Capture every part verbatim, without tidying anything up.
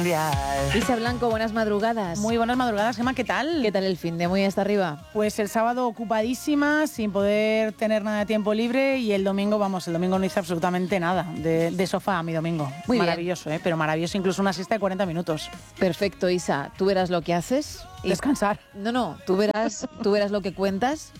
Isa Blanco, buenas madrugadas. Muy buenas madrugadas, Gemma, ¿qué tal? ¿Qué tal el fin de muy hasta arriba? Pues el sábado ocupadísima, sin poder tener nada de tiempo libre, y el domingo, vamos, el domingo no hice absolutamente nada, de, de sofá a mi domingo. Muy maravilloso, ¿eh? Pero maravilloso, incluso una siesta de cuarenta minutos. Perfecto, Isa, tú verás lo que haces. Y... Descansar. No, no, tú verás, tú verás lo que cuentas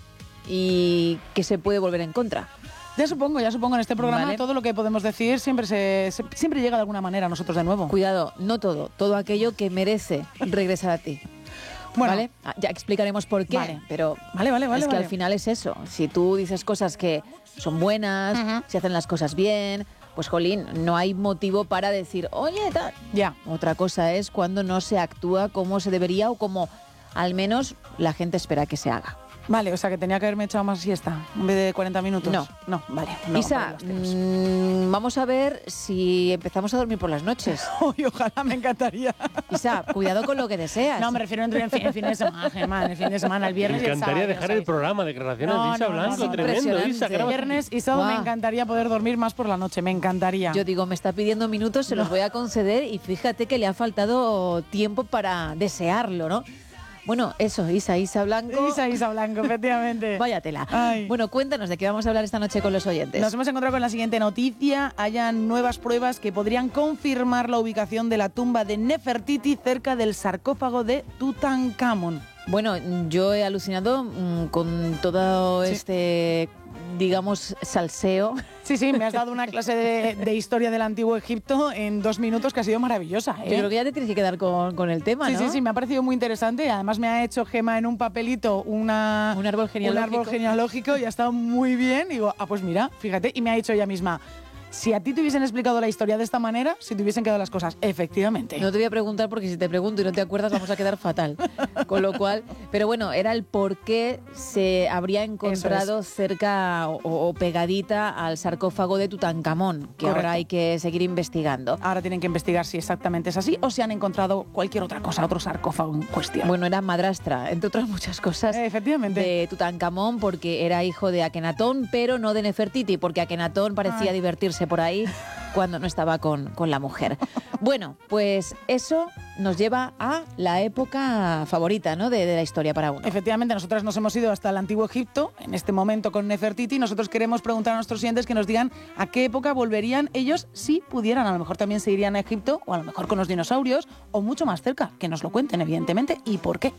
y que se puede volver en contra. Ya supongo, ya supongo, en este programa ¿Vale? Todo lo que podemos decir siempre se, se siempre llega de alguna manera a nosotros de nuevo. Cuidado, no todo, todo aquello que merece regresar a ti. Bueno, ¿Vale? Ya explicaremos por qué, vale. pero Vale, vale, vale. es que vale. al final es eso. Si tú dices cosas que son buenas, uh-huh. si hacen las cosas bien, pues jolín, no hay motivo para decir, oye, tal. Ya. Otra cosa es cuando no se actúa como se debería o como al menos la gente espera que se haga. Vale, o sea que tenía que haberme echado más siesta en vez de cuarenta minutos. No. No, vale. No, Isa, mmm, vamos a ver si empezamos a dormir por las noches. Uy, ojalá, me encantaría. Isa, cuidado con lo que deseas. No, me refiero en el fin, el fin de semana, Gemma, el fin de semana, el viernes Me y el sábado. encantaría dejar el programa, declaraciones No, de Isa no, no, Blanco, no, tremendo, Isa. El viernes y sábado Guau. me encantaría poder dormir más por la noche, me encantaría. Yo digo, me está pidiendo minutos, se los voy a conceder y fíjate que le ha faltado tiempo para desearlo, ¿no? Bueno, eso, Isa, Isa Blanco. Isa, Isa Blanco, efectivamente. Váyatela. Ay. Bueno, cuéntanos de qué vamos a hablar esta noche con los oyentes. Nos hemos encontrado con la siguiente noticia. Hayan nuevas pruebas que podrían confirmar la ubicación de la tumba de Nefertiti cerca del sarcófago de Tutankamón. Bueno, yo he alucinado mmm, con todo Sí. este, digamos, salseo. Sí, sí, me has dado una clase de, de historia del Antiguo Egipto en dos minutos que ha sido maravillosa, ¿eh? Yo creo que ya te tienes que quedar con, con el tema, Sí, ¿no? sí, sí, me ha parecido muy interesante. Además me ha hecho Gemma en un papelito una, Un árbol genealógico. un árbol genealógico y ha estado muy bien. Y digo, ah, pues mira, fíjate. Y me ha dicho ella misma, si a ti te hubiesen explicado la historia de esta manera, si te hubiesen quedado las cosas, efectivamente. No te voy a preguntar porque si te pregunto y no te acuerdas vamos a quedar fatal. Con lo cual, pero bueno, era el por qué se habría encontrado es. cerca o, o pegadita al sarcófago de Tutankamón, que Correcto. ahora hay que seguir investigando. Ahora tienen que investigar si exactamente es así o si han encontrado cualquier otra cosa, otro sarcófago en cuestión. Bueno, era madrastra, entre otras muchas cosas, Eh, efectivamente. de Tutankamón, porque era hijo de Akenatón, pero no de Nefertiti, porque Akenatón parecía Ay. divertirse por ahí cuando no estaba con, con la mujer. Bueno, pues eso nos lleva a la época favorita, ¿no?, de, de la historia para uno. Efectivamente, nosotras nos hemos ido hasta el Antiguo Egipto, en este momento con Nefertiti. Nosotros queremos preguntar a nuestros oyentes que nos digan a qué época volverían ellos si pudieran. A lo mejor también se irían a Egipto, o a lo mejor con los dinosaurios, o mucho más cerca. Que nos lo cuenten, evidentemente, y por qué.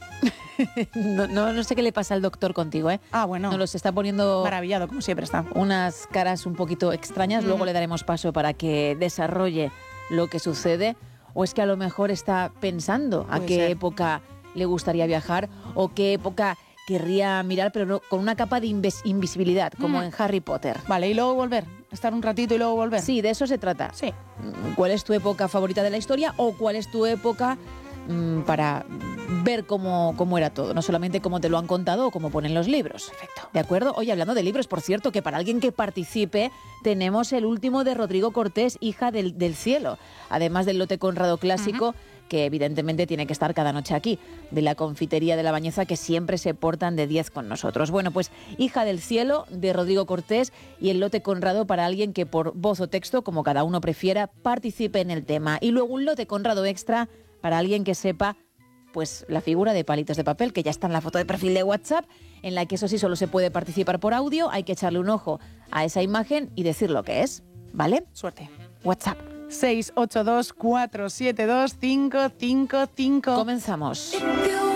No, no, no sé qué le pasa al doctor contigo, ¿eh? Ah, bueno. Nos los está poniendo Maravillado, como siempre está. unas caras un poquito extrañas. Mm. Luego le daremos paso para que desarrolle lo que sucede. O es que a lo mejor está pensando a Puede qué ser. época le gustaría viajar o qué época querría mirar, pero no- con una capa de inves- invisibilidad, como Mm. en Harry Potter. Vale, y luego volver. Estar un ratito y luego volver. Sí, de eso se trata. Sí. ¿Cuál es tu época favorita de la historia o cuál es tu época mm, para ver cómo, cómo era todo? No solamente cómo te lo han contado o cómo ponen los libros. Perfecto. ¿De acuerdo? Oye, hablando de libros, por cierto, que para alguien que participe tenemos el último de Rodrigo Cortés, Hija del, del cielo. Además del lote Conrado clásico, uh-huh. que evidentemente tiene que estar cada noche aquí, de la confitería de La Bañeza, que siempre se portan de diez con nosotros. Bueno, pues Hija del cielo de Rodrigo Cortés y el lote Conrado para alguien que por voz o texto, como cada uno prefiera, participe en el tema. Y luego un lote Conrado extra para alguien que sepa pues la figura de Palitos de Papel, que ya está en la foto de perfil de WhatsApp, en la que eso sí solo se puede participar por audio. Hay que echarle un ojo a esa imagen y decir lo que es, ¿vale? Suerte. WhatsApp. seis ocho dos, cuatro siete dos, cinco cinco cinco. Comenzamos.